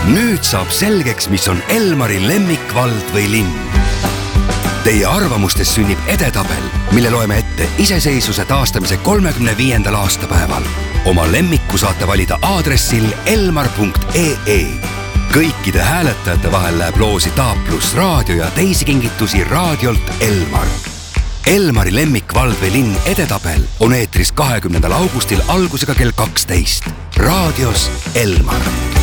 Nüüd saab selgeks, mis on Elmari lemmikvald või linn. Teie arvamustes sünnib edetabel, mille loeme ette iseseisvuse taastamise 35. aastapäeval. Oma lemmiku saate valida aadressil elmar.ee. Kõikide hääletajate vahel läheb loosi Taap Plus raadio ja teisi kingitusi raadiolt Elmar. Elmari lemmikvald või linn edetabel on eetris 20. augustil algusega kell 12. Raadios Elmar.